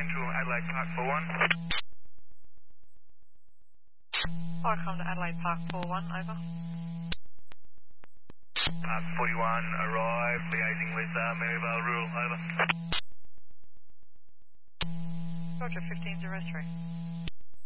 Central, Adelaide Park 41. Welcome to Adelaide Park 41, over. Park 41, arrived, liaising with Maryvale Rural, over. Roger, 1503.